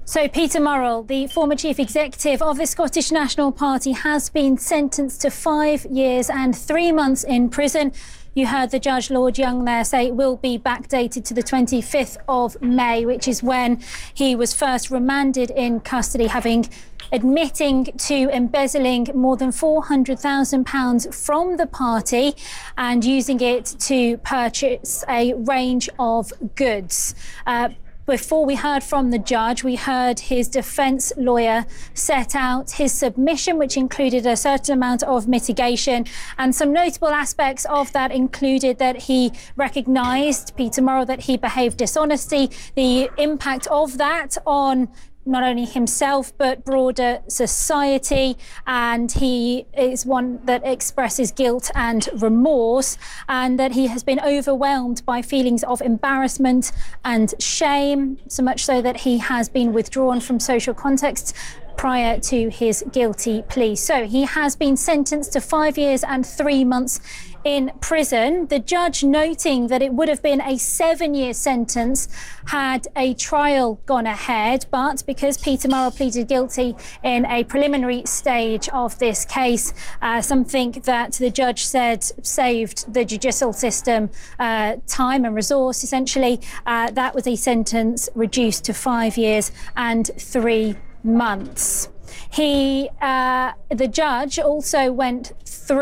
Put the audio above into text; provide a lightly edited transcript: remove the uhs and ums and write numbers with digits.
So Peter Murrell, the former chief executive of the Scottish National Party, has been sentenced to 5 years and 3 months in prison. You heard the judge, Lord Young, there say it will be backdated to the 25th of May, which is when he was first remanded in custody, having admitting to embezzling more than £400,000 from the party and using it to purchase a range of goods. Before we heard from the judge, we heard his defence lawyer set out his submission, which included a certain amount of mitigation. And some notable aspects of that included that he recognised, Peter Murrell, that he behaved dishonestly, the impact of that on not only himself but broader society, and he is one that expresses guilt and remorse, and that he has been overwhelmed by feelings of embarrassment and shame, so much so that he has been withdrawn from social contexts prior to his guilty plea. So he has been sentenced to 5 years and 3 months in prison. The judge noting that it would have been a 7-year sentence had a trial gone ahead, but because Peter Murrell pleaded guilty in a preliminary stage of this case, something that the judge said saved the judicial system time and resource, essentially, that was a sentence reduced to 5 years and 3 months. The judge also went through